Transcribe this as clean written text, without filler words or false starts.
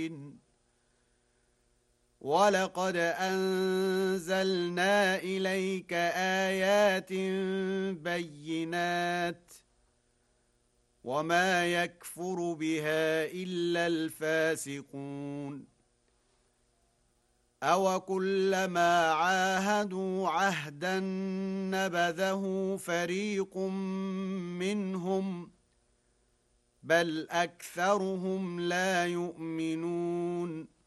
ولقد أنزلنا إليك آيات بينات وما يكفر بها إلا الفاسقون أوكلما عاهدوا عهدا نبذه فريق منهم بل أكثرهم لا يؤمنون